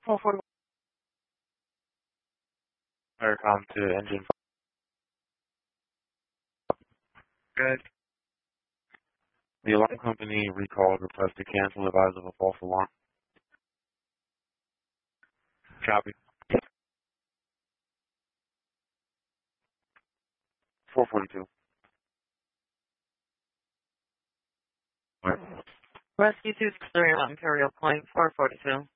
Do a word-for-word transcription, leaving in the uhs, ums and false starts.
four forty. Aircom to engine. Good. The alarm company recalled request to cancel advise of a false alarm. Copy. four forty-two. Rescue two six three Imperial Point, four forty-two.